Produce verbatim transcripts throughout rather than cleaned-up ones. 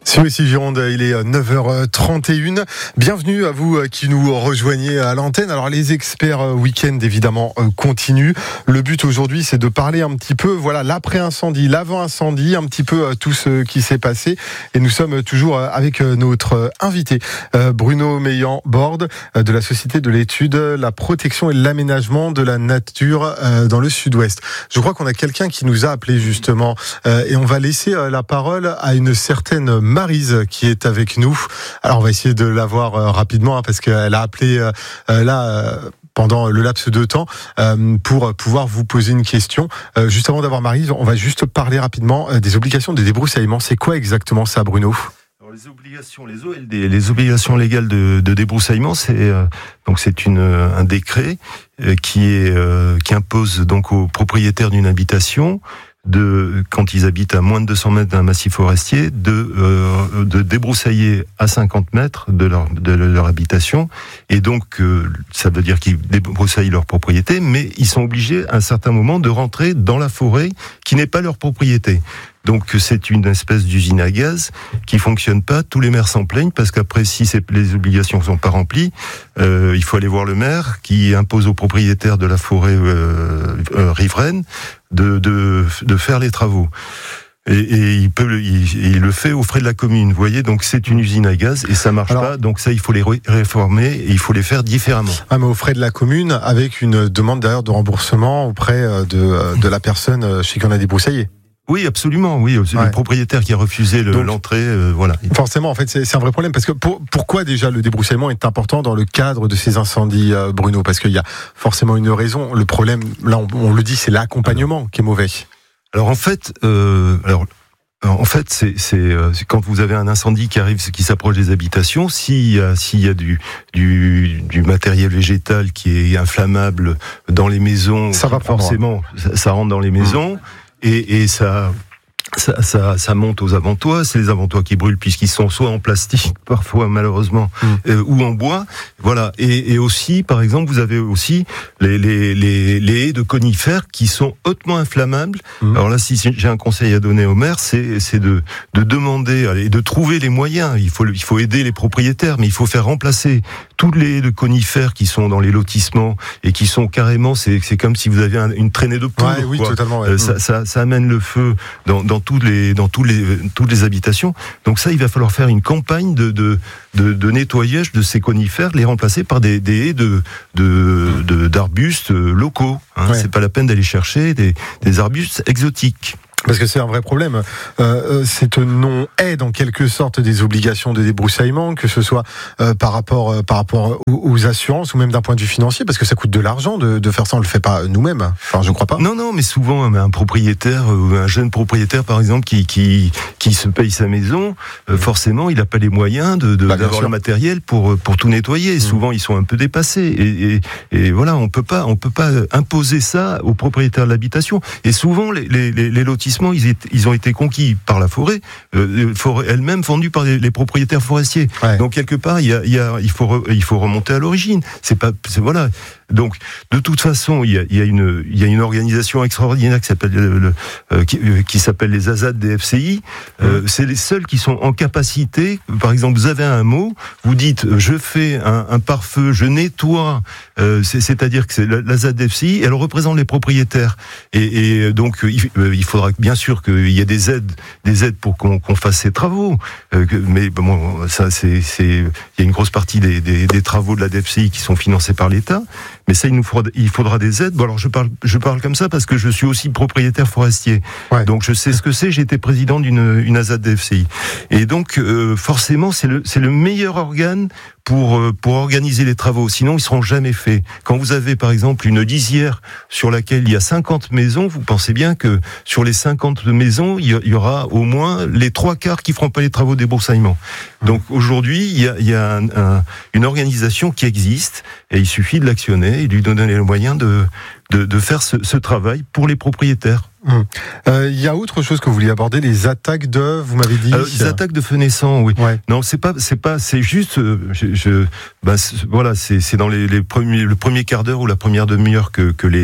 C'est aussi Gironde, il est neuf heures trente et une. Bienvenue à vous qui nous rejoignez à l'antenne. Alors les experts week-end évidemment continuent. Le but aujourd'hui c'est de parler un petit peu, voilà, l'après-incendie, l'avant-incendie, un petit peu tout ce qui s'est passé. Et nous sommes toujours avec notre invité, Bruno Meillan-Borde de la Société de l'étude, la protection et l'aménagement de la nature dans le sud-ouest. Je crois qu'on a quelqu'un qui nous a appelé justement et on va laisser la parole à une certaine Maryse qui est avec nous. Alors on va essayer de la voir euh, rapidement hein, parce qu'elle a appelé euh, là euh, pendant le laps de temps euh, pour pouvoir vous poser une question. Euh, juste avant d'avoir Maryse, on va juste parler rapidement euh, des obligations de débroussaillement. C'est quoi exactement ça, Bruno ? Alors, les obligations, les O L D, les obligations légales de, de débroussaillement, c'est euh, donc c'est une un décret euh, qui est euh, qui impose donc aux propriétaires d'une habitation de, quand ils habitent à moins de deux cents mètres d'un massif forestier, de, euh, de débroussailler à cinquante mètres de leur, de leur habitation. Et donc, euh, ça veut dire qu'ils débroussaillent leur propriété, mais ils sont obligés à un certain moment de rentrer dans la forêt qui n'est pas leur propriété. Donc c'est une espèce d'usine à gaz qui fonctionne pas. Tous les maires s'en plaignent parce qu'après, si c'est, les obligations sont pas remplies, euh, il faut aller voir le maire qui impose aux propriétaires de la forêt euh, euh, riveraine de, de, de faire les travaux. Et, et il peut, il, il le fait aux frais de la commune. Vous voyez, donc c'est une usine à gaz et ça marche Alors, pas. Donc ça, il faut les réformer et il faut les faire différemment. Ah, mais aux frais de la commune, avec une demande d'ailleurs de remboursement auprès de, de la personne chez qui on a débroussaillé. Oui, absolument. Oui, c'est ouais. le propriétaire qui a refusé le, Donc, l'entrée. Euh, voilà. Forcément, en fait, c'est, c'est un vrai problème parce que pour, pourquoi déjà le débroussaillement est important dans le cadre de ces incendies, euh, Bruno ? Parce qu'il y a forcément une raison. Le problème, là, on, on le dit, c'est l'accompagnement alors, qui est mauvais. Alors en fait, euh, alors. En fait, c'est, c'est, c'est quand vous avez un incendie qui arrive, qui s'approche des habitations, s'il y a, s'il y a du, du, du matériel végétal qui est inflammable dans les maisons, ça va forcément, ça, ça rentre dans les maisons. Mmh. Et, et ça, ça, ça, ça monte aux avant-toits. C'est les avant-toits qui brûlent puisqu'ils sont soit en plastique, parfois malheureusement, mmh. euh, ou en bois. Voilà. Et, et aussi, par exemple, vous avez aussi les, les, les, les haies de conifères qui sont hautement inflammables. Mmh. Alors là, si j'ai un conseil à donner au maire, c'est, c'est de, de demander et de trouver les moyens. Il faut, il faut aider les propriétaires, mais il faut faire remplacer toutes les haies de conifères qui sont dans les lotissements et qui sont carrément, c'est, c'est comme si vous aviez un, une traînée de poudre. Ouais, oui, quoi. totalement. Ouais. Euh, ça, ça, ça amène le feu dans, dans toutes les, dans tous les, toutes les habitations. Donc ça, il va falloir faire une campagne de, de, de, de nettoyage de ces conifères, les remplacer par des, des haies de, de, de, d'arbustes locaux. Hein. Ouais. C'est pas la peine d'aller chercher des, des arbustes exotiques. Parce que c'est un vrai problème. Euh, cette non-aide, en quelque sorte, des obligations de débroussaillement, que ce soit euh, par rapport, euh, par rapport aux, aux assurances ou même d'un point de vue financier, parce que ça coûte de l'argent de, de faire ça, on le fait pas nous-mêmes. Enfin, je crois pas. Non, non, mais souvent, un propriétaire, un jeune propriétaire, par exemple, qui, qui, qui se paye sa maison, euh, forcément, il n'a pas les moyens de, de, bah, d'avoir le matériel pour, pour tout nettoyer. Mmh. Souvent, ils sont un peu dépassés. Et, et, et voilà, on peut pas, on peut pas imposer ça aux propriétaires de l'habitation. Et souvent, les, les, les lotissements, Ils, ils ont été conquis par la forêt, euh, forêt elle-même vendue par les, les propriétaires forestiers. Ouais. Donc quelque part, il y a, il y a, il faut, re, il faut remonter à l'origine. C'est pas, c'est, voilà. Donc de toute façon, il y a, il y a une, il y a une organisation extraordinaire qui s'appelle le, le, euh, qui, euh, qui s'appelle les A S A D des F C I. Euh, mmh. C'est les seuls qui sont en capacité. Par exemple, vous avez un hameau, vous dites, je fais un, un pare-feu, je nettoie. Euh, c'est, c'est-à-dire que c'est l'A S A D des F C I, elle représente les propriétaires. Et, et donc il, il faudra bien sûr qu'il y ait des aides, des aides pour qu'on, qu'on fasse ces travaux. Euh, mais bon, ça, c'est, c'est, il y a une grosse partie des, des, des travaux de la D F C I qui sont financés par l'État. Mais ça, il nous faudra, il faudra des aides. Bon, alors je parle, je parle comme ça parce que je suis aussi propriétaire forestier. Ouais. Donc je sais ce que c'est. J'ai été président d'une une A S A D D F C I. Et donc euh, forcément, c'est le, c'est le meilleur organe pour pour organiser les travaux. Sinon, ils seront jamais faits. Quand vous avez par exemple une lisière sur laquelle il y a cinquante maisons, vous pensez bien que sur les cinquante maisons, il y aura au moins les trois quarts qui feront pas les travaux de débroussaillement. Donc aujourd'hui, il y a, il y a un, un, une organisation qui existe et il suffit de l'actionner et de lui donner les moyens de de, de faire ce, ce travail pour les propriétaires. Hum. Euh, il y a autre chose que vous vouliez aborder, les attaques de, vous m'avez dit. Alors, les attaques de feux naissants, oui. Ouais. Non, c'est pas, c'est pas, c'est juste, je, je bah, c'est, voilà, c'est, c'est dans les, les premiers, le premier quart d'heure ou la première demi-heure que, que les,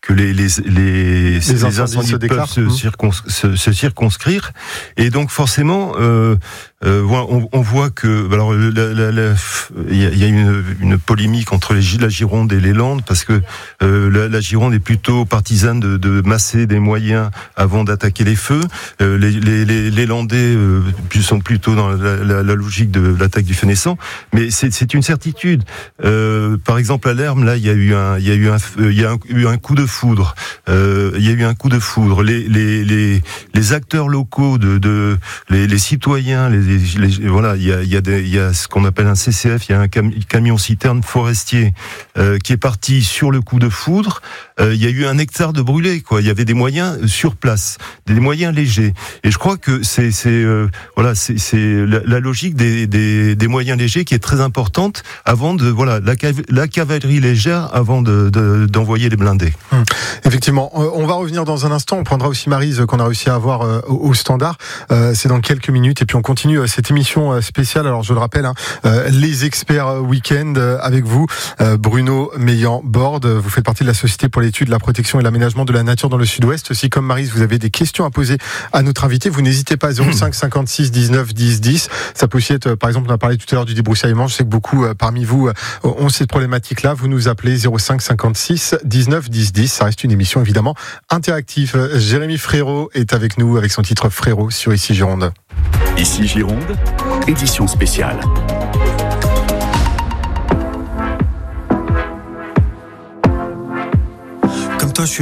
que les les les, les incendies, les incendies se peuvent se, mmh. circons, se, se circonscrire, et donc forcément euh, euh, on, on voit que alors il y a, y a une, une polémique entre les, la Gironde et les Landes, parce que euh, la, la Gironde est plutôt partisane de, de masser des moyens avant d'attaquer les feux. Euh, les, les, les, les Landais euh, sont plutôt dans la, la, la logique de l'attaque du feu naissant, mais c'est, c'est une certitude. Euh, par exemple à Lerme, là il y a eu un, il y a eu un, il y a eu un coup de foudre. Euh, il y a eu un coup de foudre. Les, les, les, les acteurs locaux, de, de les, les citoyens, les, les, les, voilà, il y a, il y a des, il y a ce qu'on appelle un C C F, il y a un cam, camion citerne forestier euh, qui est parti sur le coup de foudre. Euh, il y a eu un hectare de brûlé, quoi. Il y avait des moyens sur place, des moyens légers. Et je crois que c'est, c'est, euh, voilà, c'est, c'est la, la logique des, des, des moyens légers qui est très importante avant de, voilà, la, la cavalerie légère avant de, de, d'envoyer les blindés. Hum. Effectivement, on va revenir dans un instant. On prendra aussi Maryse qu'on a réussi à avoir euh, au, au standard. Euh, c'est dans quelques minutes, et puis on continue euh, cette émission euh, spéciale. Alors je le rappelle, hein, euh, les experts week-end euh, avec vous, euh, Bruno Meillan-Borde. Vous faites partie de la Société pour l'étude, la protection et l'aménagement de la nature dans le Sud-Ouest. Si comme Maryse, vous avez des questions à poser à notre invité, vous n'hésitez pas. Zéro cinq cinquante-six dix-neuf dix dix. Ça peut aussi être, par exemple, on a parlé tout à l'heure du débroussaillement. Je sais que beaucoup euh, parmi vous euh, ont cette problématique-là. Vous nous appelez zéro cinq cinquante-six dix-neuf dix dix. Ça reste une émission évidemment interactive. Jérémy Frérot est avec nous avec son titre Frérot sur Ici Gironde. Ici Gironde, édition spéciale.